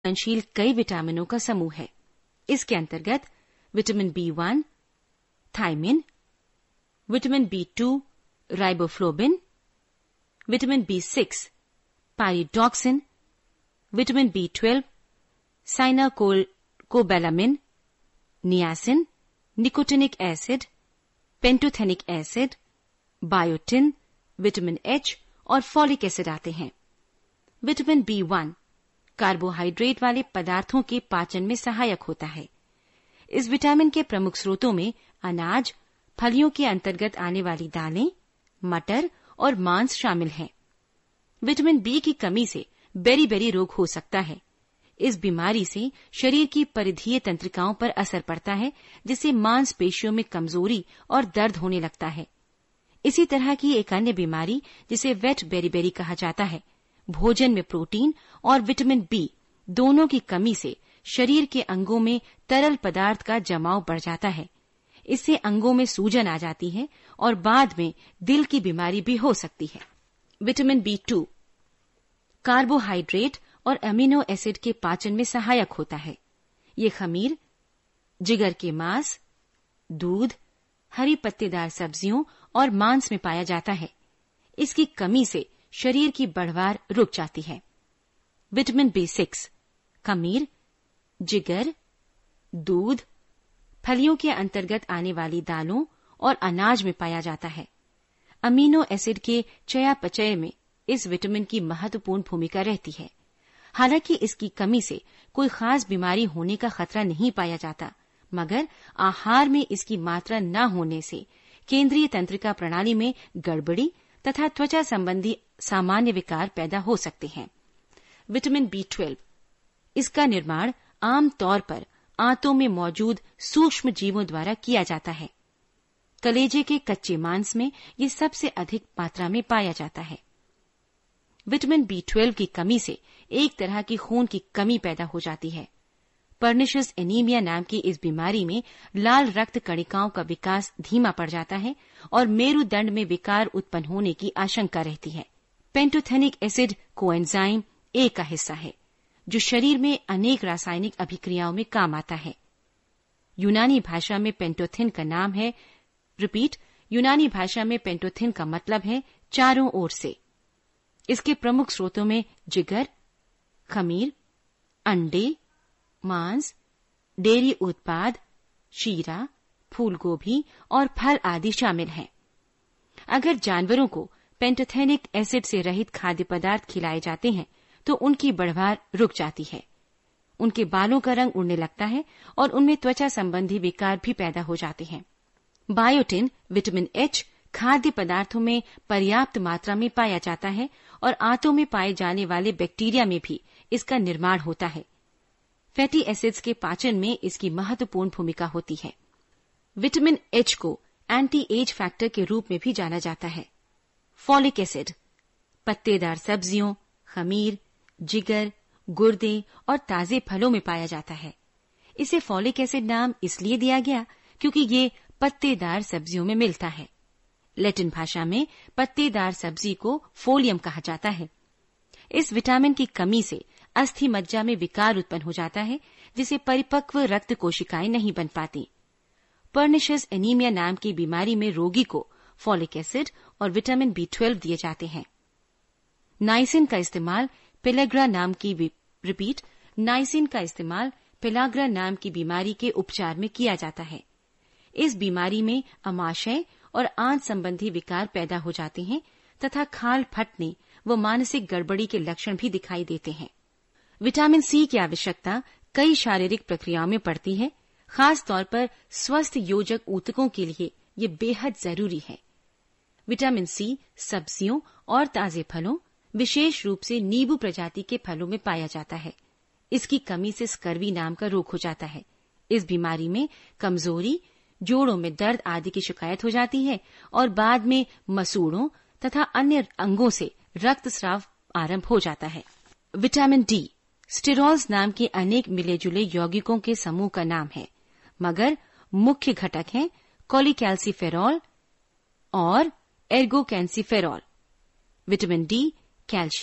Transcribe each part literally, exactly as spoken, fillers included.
संवेदनशील कई विटामिनों का समूह है। इसके अंतर्गत vitamin B one, thiamine, vitamin B to, riboflavin, vitamin B six, पाइरिडॉक्सिन, vitamin B twelve, साइनाकोबालामिन, niacin, nicotinic acid, pantothenic acid, biotin, vitamin H और फॉलिक एसिड आते हैं। विटामिन बी वन कार्बोहाइड्रेट वाले पदार्थों के पाचन में सहायक होता है। इस विटामिन के प्रमुख स्रोतों में अनाज, फलियों के अंतर्गत आने वाली दालें, मटर और मांस शामिल हैं। विटामिन बी की कमी से बेरी-बेरी रोग हो सकता है। इस बीमारी से शरीर की परिधीय तंत्रिकाओं पर असर पड़ता है, जिससे मांसपेशियों में कमजोरी और दर्द होने लगता है। इसी तरह की एक अन्य बीमारी, जिसे वेट बेरी-बेरी कहा जाता है, भोजन में प्रोटीन और विटामिन बी दोनों की कमी से शरीर के अंगों में तरल पदार्थ का जमाव बढ़ जाता है। इससे अंगों में सूजन आ जाती है और बाद में दिल की बीमारी भी हो सकती है। विटामिन बी टू कार्बोहाइड्रेट और अमीनो एसिड के पाचन में सहायक होता है। ये खमीर, जिगर के मांस, दूध, हरी पत्तेदार सब्जियों और मांस में पाया जाता है। इसकी कमी से शरीर की बढ़वार रुक जाती है। विटामिन बी सिक्स खमीर, जिगर, दूध, फलियों के अंतर्गत आने वाली दालों और अनाज में पाया जाता है। अमीनो एसिड के चयापचय में इस विटामिन की महत्वपूर्ण भूमिका रहती है। हालांकि इसकी कमी से कोई खास बीमारी होने का खतरा नहीं पाया जाता, मगर आहार में इसकी मात्रा न होने से केंद्रीय तंत्रिका प्रणाली में गड़बड़ी तथा त्वचा संबंधी सामान्य विकार पैदा हो सकते हैं। विटामिन बी ट्वेल्व इसका निर्माण आमतौर पर आंतों में मौजूद सूक्ष्म जीवों द्वारा किया जाता है। कलेजे के कच्चे मांस में ये सबसे अधिक मात्रा में पाया जाता है। विटामिन बी ट्वेल्व की कमी से एक तरह की खून की कमी पैदा हो जाती है। पर्निशियस एनीमिया नाम की इस बीमारी में लाल रक्त कणिकाओं का विकास धीमा पड़ जाता है और मेरुदंड में विकार उत्पन्न होने की आशंका रहती है। पेंटोथेनिक एसिड कोएंजाइम ए का हिस्सा है, जो शरीर में अनेक रासायनिक अभिक्रियाओं में काम आता है। यूनानी भाषा में पेंटोथिन का नाम है रिपीट यूनानी भाषा में पेंटोथिन का मतलब है चारों ओर से। इसके प्रमुख स्रोतों में जिगर, खमीर, अंडे, मांस, डेयरी उत्पाद, शीरा, फूलगोभी और फल आदि शामिल हैं। अगर जानवरों को पेंटोथेनिक एसिड से रहित खाद्य पदार्थ खिलाए जाते हैं तो उनकी बढ़वार रुक जाती है, उनके बालों का रंग उड़ने लगता है और उनमें त्वचा संबंधी विकार भी पैदा हो जाते हैं। बायोटिन विटामिन एच खाद्य पदार्थों में पर्याप्त मात्रा में पाया जाता है और आंतों में पाए जाने वाले बैक्टीरिया में भी इसका निर्माण होता है। फैटी एसिड्स के पाचन में इसकी महत्वपूर्ण भूमिका होती है। विटामिन एच को एंटी एज फैक्टर के रूप में भी जाना जाता है। फॉलिक एसिड पत्तेदार सब्जियों, खमीर, जिगर, गुर्दे और ताजे फलों में पाया जाता है। इसे फॉलिक एसिड नाम इसलिए दिया गया क्योंकि ये पत्तेदार सब्जियों में मिलता है। लैटिन भाषा में पत्तेदार सब्जी को फोलियम कहा जाता है। इस विटामिन की कमी से अस्थि मज्जा में विकार उत्पन्न हो जाता है, जिसे परिपक्व रक्त कोशिकाएं नहीं बन पाती। पर्निशियस एनीमिया नाम की बीमारी में रोगी को फॉलिक एसिड और विटामिन बी ट्वेल्व दिए जाते हैं। नाइसिन का इस्तेमाल पेलेग्रा नाम की रिपीट नाइसिन का इस्तेमाल पेलाग्रा नाम की बीमारी के उपचार में किया जाता है। इस बीमारी में अमाशय और आंत संबंधी विकार पैदा हो जाते हैं तथा खाल फटने व मानसिक गड़बड़ी के लक्षण भी दिखाई देते हैं। विटामिन सी की आवश्यकता कई शारीरिक प्रक्रियाओं में पड़ती है। खास तौर पर स्वस्थ योजक ऊतकों के लिए ये बेहद जरूरी है। विटामिन सी सब्जियों और ताजे फलों, विशेष रूप से नींबू प्रजाति के फलों में पाया जाता है। इसकी कमी से स्कर्वी नाम का रोग हो जाता है। इस बीमारी में कमजोरी, जोड़ों में दर्द आदि की शिकायत हो जाती है और बाद में मसूड़ों तथा अन्य अंगों से रक्तस्राव आरंभ हो जाता है। विटामिन डी स्टेरॉल्स नाम के अनेक मिले जुले यौगिकों के समूह का नाम है, मगर मुख्य घटक हैं कोलिकैल्सिफेरॉल और एर्गोकैल्सिफेरॉल। विटामिन डी कैल्शियम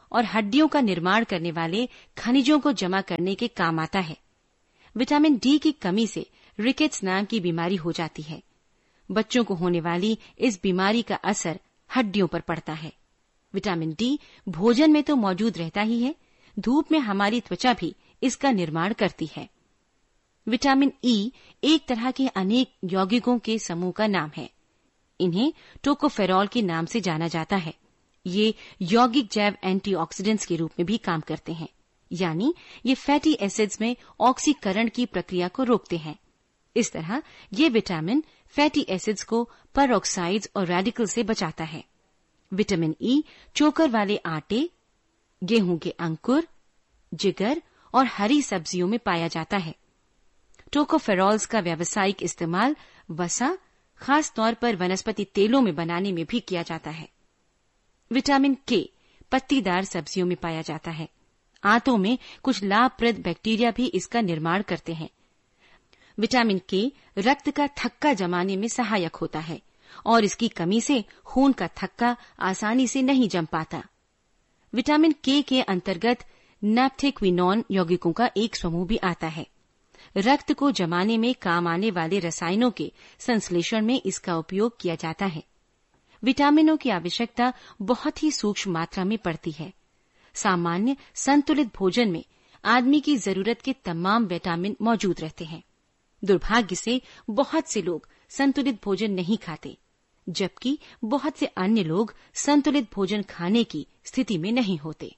और हड्डियों का निर्माण करने वाले खनिजों को जमा करने के काम आता है। विटामिन डी की कमी से रिकेट्स नाम की बीमारी हो जाती है। बच्चों को होने वाली इस बीमारी का असर हड्डियों पर पड़ता है। विटामिन डी भोजन में तो मौजूद रहता ही है, धूप में हमारी त्वचा भी इसका निर्माण करती है। विटामिन ई एक तरह के अनेक यौगिकों के समूह का नाम है। इन्हें टोकोफेरॉल के नाम से जाना जाता है। ये यौगिक जैव एंटीऑक्सीडेंट्स के रूप में भी काम करते हैं, यानी ये फैटी एसिड्स में ऑक्सीकरण की प्रक्रिया को रोकते हैं। इस तरह ये विटामिन फैटी एसिड्स को परऑक्साइड्स और रेडिकल से बचाता है। विटामिन ई चोकर वाले आटे, गेहूं के अंकुर, जिगर और हरी सब्जियों में पाया जाता है। टोकोफेरॉल्स का व्यावसायिक इस्तेमाल वसा, खास तौर पर वनस्पति तेलों में बनाने में भी किया जाता है। विटामिन के पत्तीदार सब्जियों में पाया जाता है। आंतों में कुछ लाभप्रद बैक्टीरिया भी इसका निर्माण करते हैं। विटामिन के रक्त का थक्का जमाने में सहायक होता है और इसकी कमी से खून का थक्का आसानी से नहीं जम पाता। विटामिन के के अंतर्गत नैप्थेक्विनोन यौगिकों का एक समूह भी आता है। रक्त को जमाने में काम आने वाले रसायनों के संश्लेषण में इसका उपयोग किया जाता है। विटामिनों की आवश्यकता बहुत ही सूक्ष्म मात्रा में पड़ती है। सामान्य संतुलित भोजन में आदमी की जरूरत के तमाम विटामिन मौजूद रहते हैं। दुर्भाग्य से बहुत से लोग संतुलित भोजन नहीं खाते, जबकि बहुत से अन्य लोग संतुलित भोजन खाने की स्थिति में नहीं होते।